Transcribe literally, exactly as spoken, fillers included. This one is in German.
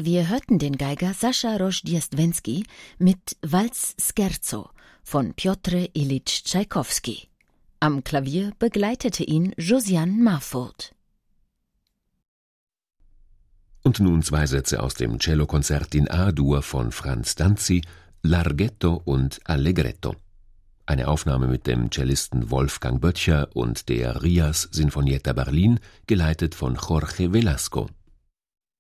Wir hörten den Geiger Sascha Rożdjestwenski mit Walz Scherzo von Pjotr Ilyitsch Tschaikowski. Am Klavier begleitete ihn Josiane Marfurt. Und nun zwei Sätze aus dem Cellokonzert in A-Dur von Franz Danzi, Larghetto und Allegretto. Eine Aufnahme mit dem Cellisten Wolfgang Böttcher und der Rias Sinfonietta Berlin, geleitet von Jorge Velasco.